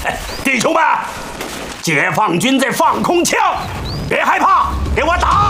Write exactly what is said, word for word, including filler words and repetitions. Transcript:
弟兄们，解放军在放空枪，别害怕，给我打！